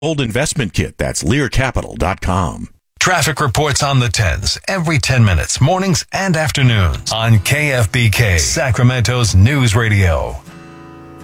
Old Investment Kit. That's LearCapital.com. Traffic reports on the 10s every 10 minutes, mornings and afternoons on KFBK, Sacramento's news radio.